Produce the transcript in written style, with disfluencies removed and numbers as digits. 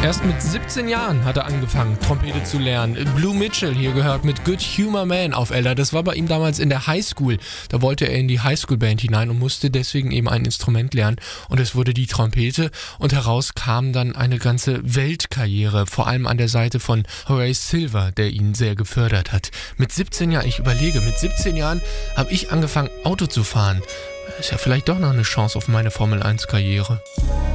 Erst mit 17 Jahren hat er angefangen, Trompete zu lernen. Blue Mitchell hier gehört mit Good Humor Man auf LR. Das war bei ihm damals in der Highschool. Da wollte er in die Highschool-Band hinein und musste deswegen eben ein Instrument lernen. Und es wurde die Trompete. Und heraus kam dann eine ganze Weltkarriere, vor allem an der Seite von Horace Silver, der ihn sehr gefördert hat. Mit 17 Jahren, ich überlege, mit 17 Jahren habe ich angefangen, Auto zu fahren. Ist ja vielleicht doch noch eine Chance auf meine Formel-1-Karriere.